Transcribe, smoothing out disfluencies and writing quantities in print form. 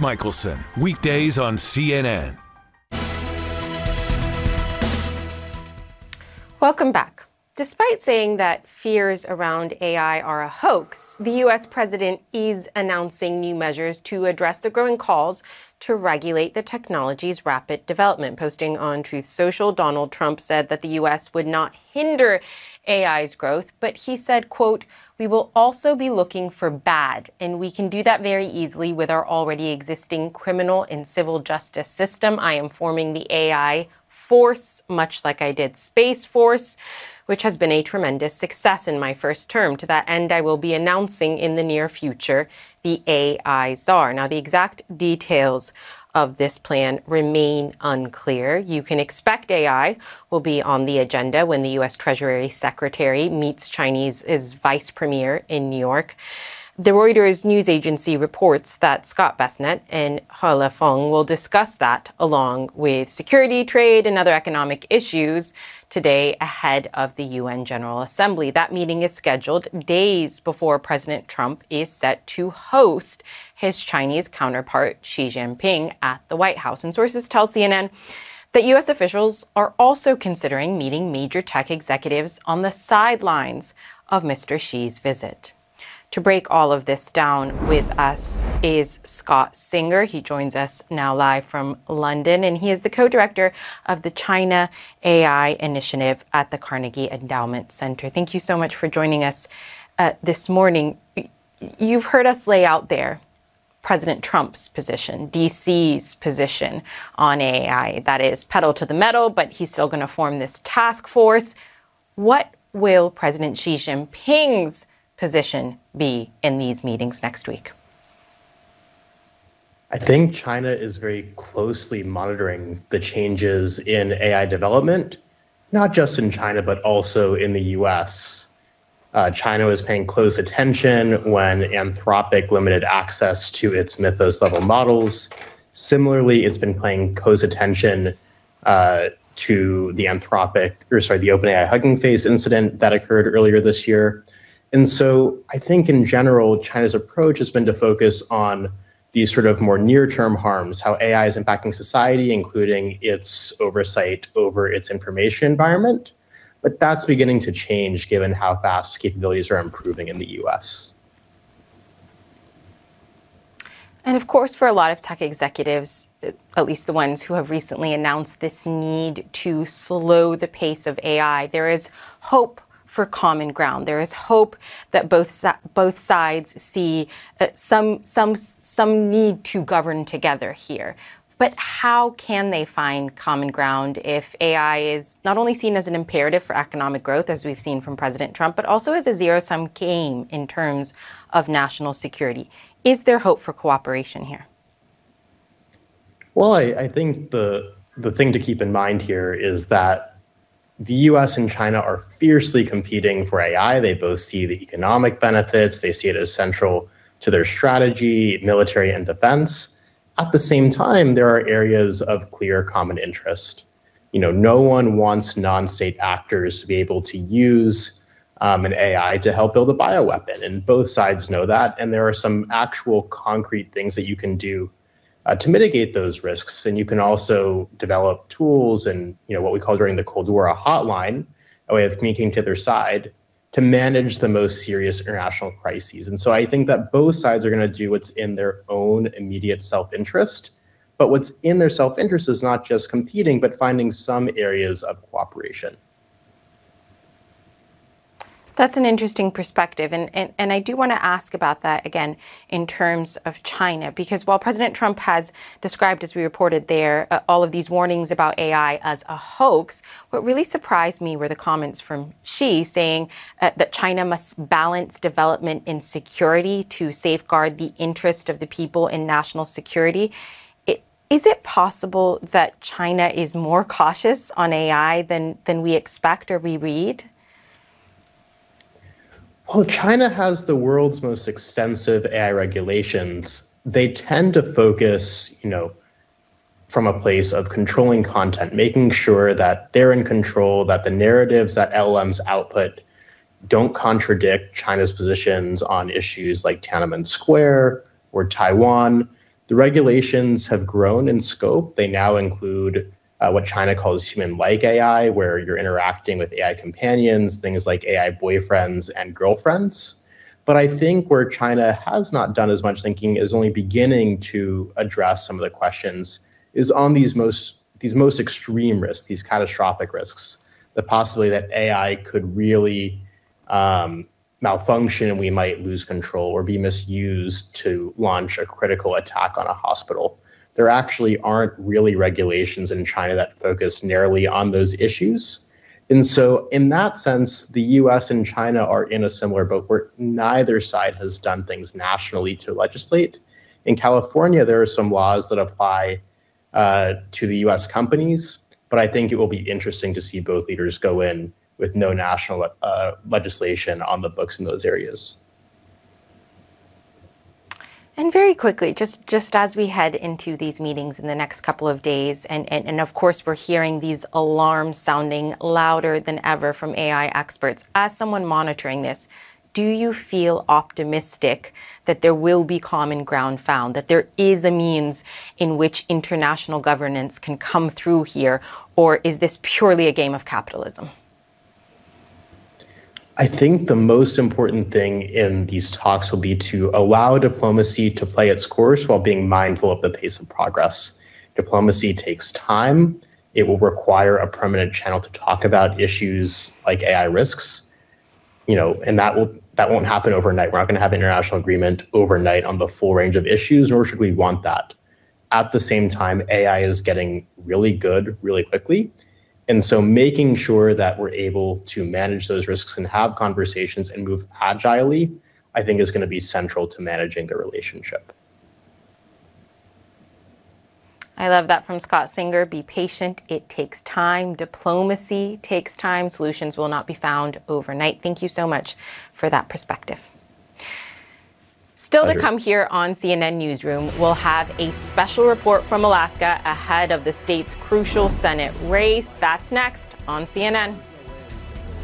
Michelson, weekdays on CNN. Welcome back. Despite saying that fears around AI are a hoax, the U.S. president is announcing new measures to address the growing calls to regulate the technology's rapid development. Posting on Truth Social, Donald Trump said that the U.S. would not hinder AI's growth, but he said, quote, "We will also be looking for bad, and we can do that very easily with our already existing criminal and civil justice system. I am forming the AI Force, much like I did Space Force, which has been a tremendous success in my first term. To that end, I will be announcing in the near future the AI Czar." Now, the exact details of this plan remain unclear. You can expect AI will be on the agenda when the U.S. Treasury Secretary meets Chinese vice premier in New York. The Reuters news agency reports that Scott Bessent and He Lifeng will discuss that along with security, trade, and other economic issues today ahead of the UN General Assembly. That meeting is scheduled days before President Trump is set to host his Chinese counterpart Xi Jinping at the White House. And sources tell CNN that U.S. officials are also considering meeting major tech executives on the sidelines of Mr. Xi's visit. To break all of this down with us is Scott Singer. He joins us now live from London, and he is the co-director of the China AI Initiative at the Carnegie Endowment Center. Thank you so much for joining us this morning. You've heard us lay out there President Trump's position, DC's position on AI. That is pedal to the metal, but he's still going to form this task force. What will President Xi Jinping's position be in these meetings next week? I think China is very closely monitoring the changes in AI development, not just in China, but also in the US. China was paying close attention when Anthropic limited access to its Mythos-level models. Similarly, it's been paying close attention to the OpenAI Hugging Face incident that occurred earlier this year. And so I think in general, China's approach has been to focus on these sort of more near-term harms, how AI is impacting society, including its oversight over its information environment. But that's beginning to change given how fast capabilities are improving in the US. And of course, for a lot of tech executives, at least the ones who have recently announced this need to slow the pace of AI, there is hope for common ground. There is hope that both sides see some need to govern together here. But how can they find common ground if AI is not only seen as an imperative for economic growth, as we've seen from President Trump, but also as a zero-sum game in terms of national security? Is there hope for cooperation here? Well, I think the thing to keep in mind here is that the US and China are fiercely competing for AI. They both see the economic benefits. They see it as central to their strategy, military and defense. At the same time, there are areas of clear common interest. No one wants non-state actors to be able to use an AI to help build a bioweapon, and both sides know that. And there are some actual concrete things that you can do to mitigate those risks. And you can also develop tools and what we call during the Cold War a hotline, a way of communicating to their side to manage the most serious international crises. And so I think that both sides are going to do what's in their own immediate self-interest. But what's in their self-interest is not just competing, but finding some areas of cooperation. That's an interesting perspective. And I do want to ask about that again in terms of China, because while President Trump has described, as we reported there, all of these warnings about AI as a hoax, what really surprised me were the comments from Xi saying that China must balance development and security to safeguard the interest of the people in national security. Is it possible that China is more cautious on AI than we expect or we read? Well, China has the world's most extensive AI regulations. They tend to focus, from a place of controlling content, making sure that they're in control, that the narratives that LLMs output don't contradict China's positions on issues like Tiananmen Square or Taiwan. The regulations have grown in scope. They now include what China calls human-like AI, where you're interacting with AI companions, things like AI boyfriends and girlfriends. But I think where China has not done as much thinking is only beginning to address some of the questions is on these most extreme risks, these catastrophic risks, the possibility that AI could really malfunction and we might lose control or be misused to launch a critical attack on a hospital. There actually aren't really regulations in China that focus narrowly on those issues. And so in that sense, the US and China are in a similar boat where neither side has done things nationally to legislate. In California, there are some laws that apply to the US companies, but I think it will be interesting to see both leaders go in with no national legislation on the books in those areas. And very quickly, just as we head into these meetings in the next couple of days, and of course we're hearing these alarms sounding louder than ever from AI experts, as someone monitoring this, do you feel optimistic that there will be common ground found, that there is a means in which international governance can come through here, or is this purely a game of capitalism? I think the most important thing in these talks will be to allow diplomacy to play its course while being mindful of the pace of progress. Diplomacy takes time. It will require a permanent channel to talk about issues like AI risks, and that won't happen overnight. We're not going to have an international agreement overnight on the full range of issues, nor should we want that. At the same time, AI is getting really good really quickly. And so making sure that we're able to manage those risks and have conversations and move agilely, I think is going to be central to managing the relationship. I love that from Scott Singer. Be patient. It takes time. Diplomacy takes time. Solutions will not be found overnight. Thank you so much for that perspective. Still to come here on CNN Newsroom, we'll have a special report from Alaska ahead of the state's crucial Senate race. That's next on CNN.